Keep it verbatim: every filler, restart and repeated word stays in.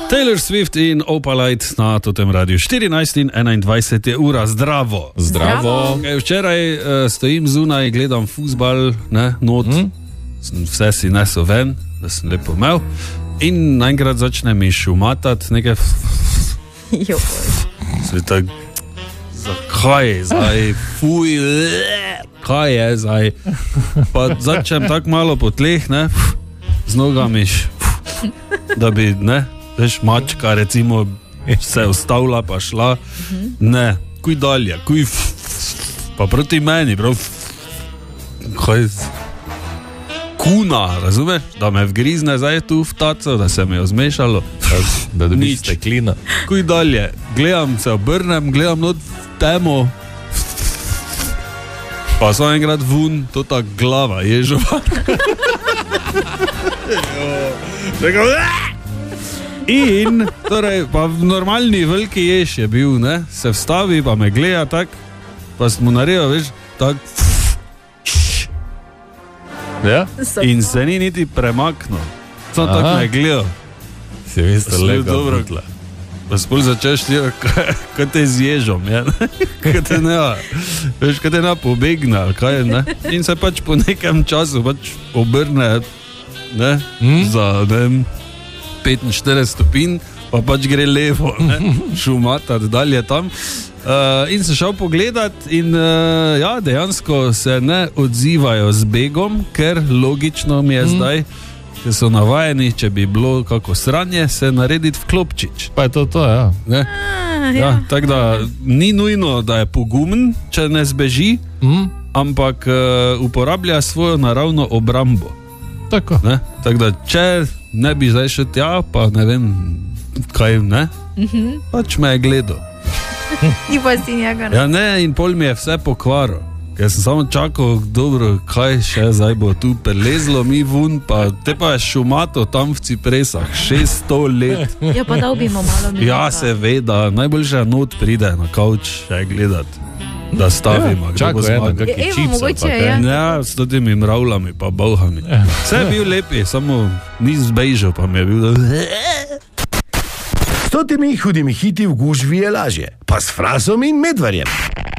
Taylor Swift in Opalite na totem radiju. štirinajst in enaindvajset je ura. Zdravo. Zdravo. Okay, včeraj uh, stojim zunaj, gledam fuzbal, ne, not, hmm? vse si nesel ven, da sem lepo imel. In naenkrat začne mi šumatati nekaj. Sveta, zakaj je zdaj, fuj, kaj je zdaj. Pa začnem tako malo po tleh, ne, z nogami, da bi, ne, veš, mačka recimo se ustavila pa šla, ne, kuj dalje, kuj, pa proti meni, prav, kaj, kuna, razumeš, da me vgrizne zdaj tu v taco, da se mi je zmešalo, da dobiš steklina. Kuj dalje, gledam, se obrnem, gledam not v temo, pa so enkrat vun, to ta glava ježova. In, torej, pa v normalni veliki jež je bil, ne, se vstavi, pa me gleda tak, pa smo naredili, veš, tak, ja? In se ni niti premaknil, samo tako me gleda. Si veste, lega dobro, pa spol začeš ti, kaj te z ježom, ja? Kaj te ne, veš, kaj te ne pobegne, kaj je, ne, in se pač po nekem času pač obrne, ne, hmm? za, ne, petinštirideset stopinj, pa pač gre levo, ne, šumatati dalje tam. Uh, in se šel pogledat in uh, ja, dejansko se ne odzivajo z begom, ker logično mi je mm. zdaj, ker so navajeni, če bi bilo kako sranje, se narediti v klopčič. Pa je to to, ja. Ne? Ah, ja. Ja, tako da ni nujno, da je pogumen, če ne zbeži, mm. ampak uh, uporablja svojo naravno obrambo. Tako. Ne? Tako da če ne bi zdaj šel tja, pa ne vem, kaj ne, mm-hmm. pač me je gledal. Ti pa si njega, ne? Ja, ne, in pol mi je vse pokvaril. Ker sem samo čakal, dobro, kaj še zdaj bo tu prelezlo mi vun, pa te pa je šumato tam v cipresah, šeststo let. Ja, pa dal bi mu malo minuta. Ja, seveda, najboljše not pride na kavč še gledat, da stavimo. Ja, čakal je na kakšne Evo, čipse. mogoče pa je. kaj. Ja, s totimi mravljami pa bolhami. Vse je bil lepi, samo ni zbejžal, pa mi je bil da... S totimi hudimi hiti v gužvi je lažje, pa s Frasom in Medvarjem.